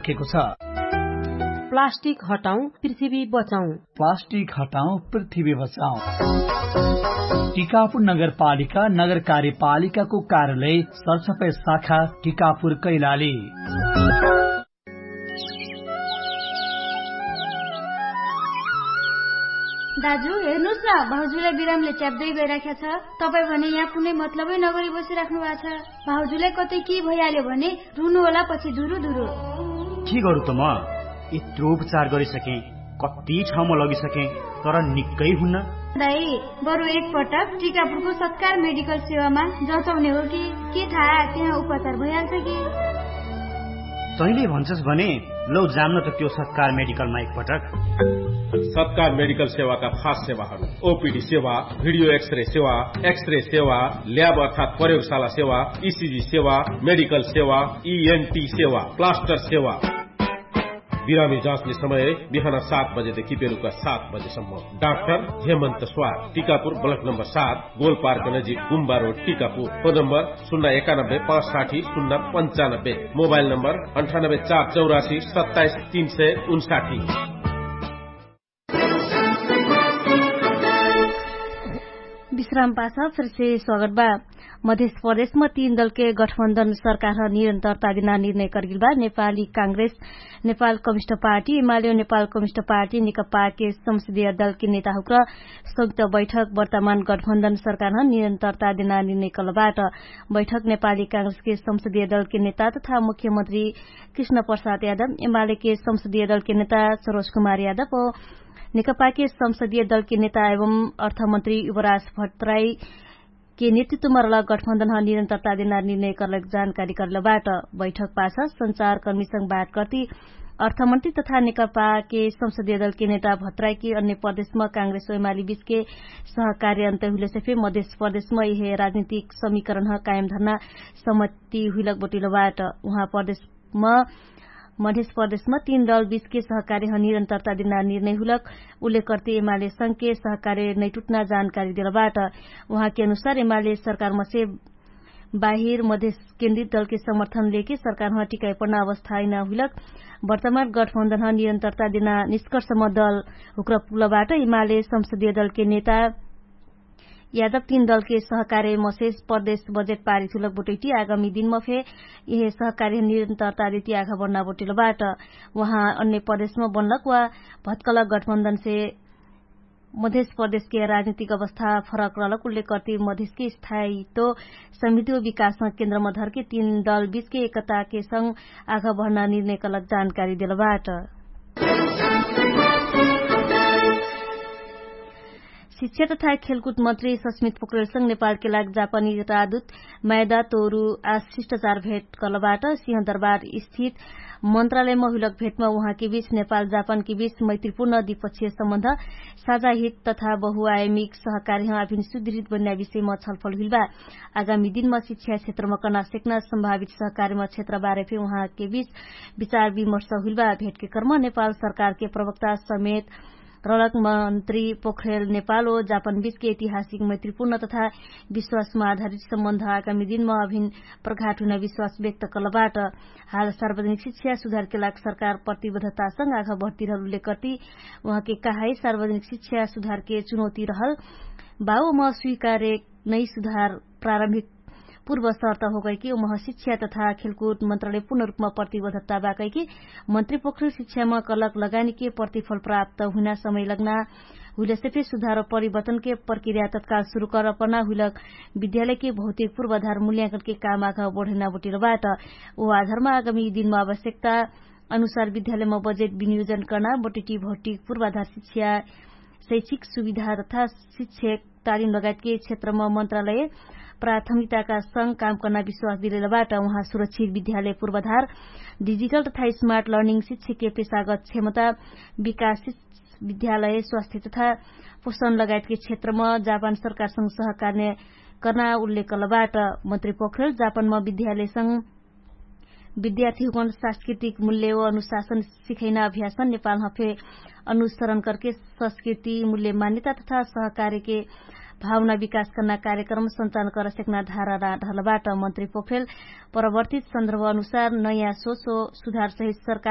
Plastic हटाऊ पृथ्वी बचाऊ। Plastic हटाऊ पृथ्वी बचाऊ। टिकापुर नगरपालिका नगर कार्यपालिकाको कार्यालय सरसफाई शाखा टिकापुर कैलाली। दाजु हेर्नुस् न, भाउजूलाई बिरामले च्याप्दै गइराखेको छ। तपाई भने यहाँ कुनै मतलबै नगरी बसिराख्नु भएको छ। भाउजूलाई कतै के भइहाल्यो भने रुनु होला पछि धुरु धुरु। के गरौँ त म? यत्रो उपचार गरिसके, कति ठाउँमा लगिसके, तर निकै हुन्न। दाइ, बरु एकपटक टिकापुरको सत्कार मेडिकल सेवामा जचाउने हो कि के थाहा, त्यहाँ उपचार भइहाल्छ कि। तैँले भन्छस् भने लौ जान्न त त्यो सत्कार मेडिकलमा एकपटक। सत्कार मेडिकल सेवाका खास सेवाहरू: ओपीडी सेवा, भिडियो एक्सरे सेवा, एक्सरे सेवा, ल्याब अर्थात प्रयोगशाला सेवा, ईसीजी सेवा, मेडिकल सेवा, ईएनटी सेवा, प्लास्टर सेवा। बिरामी जाँच्ने समय बिहान 7 बजेदेखि बेलुका 7 बजेसम्म। डाक्टर हेमन्त स्वार, टिकापुर ब्लक नम्बर 7, गोल पार्क नजिक गुम्बा road, Tikapur. Phone number 091 560 095, mobile number 98 484 27 359। विश्राम पासा फिर से स्वागत बा। मध्य प्रदेश में 3 दल के गठबंधन सरकार निरंतरता देना निर्णय करगिल बा। Nepali Congress, Nepal communist party, UML, Nepal communist party, नेकपा के संसदीय दल के नेता हुक्र संयुक्त बैठक वर्तमान गठबंधन सरकार निरंतरता देना निर्णय कलबाट बैठक नेपाली कांग्रेस के संसदीय दल के नेता तथा मुख्यमंत्री कृष्ण प्रसाद यादव, एमाले के संसदीय दल के नेता सरोज कुमार यादव और नेकपा के संसदीय दल के नेता एवं अर्थमंत्री युवराज भट्टराई के नेतृत्व में गठबंधन निरंतरता देना निर्णय करलक जानकारी करलबाट बैठक पास संचार कर्मी संघ बात करती अर्थमंत्री तथा नेकपा के संसदीय दल के नेता भट्टराई की अन्य प्रदेश में कांग्रेस और एमाले बीच के सहकार्य अंत हुए से मध्य प्रदेश में यह राजनीतिक समीकरण कायम धरना सहमति हुलक बोटिलबाट वहाँ मध्य प्रदेश में 3 दल बीच के सहकार्य निरंतरता देना निर्णय हुलक उल्लेख करते एमाले संघ के सहकार्य नहीं टूटना जानकारी दिलबाट वहाँ के अनुसार एमाले सरकार में से बाहिर मध्य केन्द्रित दल के समर्थन लेके सरकार टिकाई पड़ना अवस्था न हुलक वर्तमान गठबंधन निरंतरता देना निष्कर्षमा दल हुक्र पुलबाट एमाले संसदीय दल के नेता यादव 3 दल के सहकार्य मसेज प्रदेश बजेट पारित हुलक बोटेटी आगामी दिन में फे यह सहकार्य निरंतरता देती आगा बढ़ना बोटिलबाट वहाँ अन्य प्रदेश में बनलक व भत्कलक गठबंधन से मध्य प्रदेश के राजनीतिक अवस्था फरक रहलक उल्लेख करती मध्य के स्थायित्व समृद्धि और विकास केन्द्र में धर के 3 दल बीच के एकता के संग आगा बढ़ना निर्णय कलक जानकारी दिलबाट। शिक्षा तथा खेलकूद मंत्री सस्मित पोखरेलसँग नेपाल के लागि जापानी राजदूत मायदा तोरू आज शिष्टाचार भेट कलबाट सिंहदरबार स्थित मन्त्रालयमा हुलक भेटमा उहाँ के बीच नेपाल जापान के बीच मैत्रीपूर्ण द्विपक्षीय सम्बन्ध, साझा हित तथा बहुआयामिक सहकार्य अभिन सुदृढ बन्ने विषयमा छलफल हुइबा। आगामी दिनमा शिक्षा क्षेत्रमा कना सेक्ना सम्भावित सहकार्यमा क्षेत्र बारे भी उहाँ के बीच विचार विमर्श हुइबा। भेट के क्रम नेपाल सरकार के प्रवक्ता समेत रलक मंत्री पोखरेल नेपाल और जापान बीच के ऐतिहासिक मैत्रीपूर्ण तथा विश्वासमा आधारित सम्बन्ध आगामी दिनमा अभिन्न प्रघाट हुन विश्वास व्यक्त कलबाट हाल सार्वजनिक शिक्षा सुधार के लागि सरकार प्रतिबद्धतासँग आगा बढ़ती रहल उल्लेख करती वहाँ के कहाई सार्वजनिक शिक्षा सुधार के चुनौती रहल बाउमा स्वीकार्य नई सुधार प्रारंभिक पूर्व शर्त हो गई कि वहाँ शिक्षा तथा खेलकूद मंत्रालय पूर्ण रूपमा प्रतिबद्धता बाकै कि मंत्री पोखरेल शिक्षामा कलक लगानी के प्रतिफल प्राप्त हुन समय लगना हुले से सुधार और परिवर्तन के प्रक्रिया तत्काल शुरू कर पर्ना हुलक विद्यालय के भौतिक पूर्वाधार मूल्यांकन के काम आगा बढ़ेना बोटिलबाट वो आधारमा आगामी दिनमा आवश्यकता अनुसार विद्यालयमा बजेट विनियोजन करना बोटिटी भौतिक पूर्वाधार शिक्षा शैक्षिक सुविधा तथा शिक्षक तालिम लगायत के क्षेत्रमा मन्त्रालय प्राथमिकताका संग काम गर्न विश्वास दिलेबाट उहाँ सुरक्षित विद्यालय पूर्वाधार, डिजिटल तथा स्मार्ट लर्निंग, शिक्षकीय पेशागत क्षमता विकास, विद्यालय स्वास्थ्य तथा पोषण लगायत के क्षेत्रमा जापान सरकारसँग सहकार्य गर्न उल्लेख कलबाट मन्त्री पोखरेल जापानमा विद्यालयसँग विद्यार्थीको सांस्कृतिक मूल्य और अनुशासन सिखैना अभ्यास नेपाल हफे अनुसरण करके संस्कृति मूल्य मान्यता तथा सहकार्य के भावना विकास करना कार्यक्रम संचालन कर सकना धारा ढलबाट मन्त्री पोखरेल परिवर्तित सन्दर्भ अनुसार नयाँ सोच सुधार सहित सरकार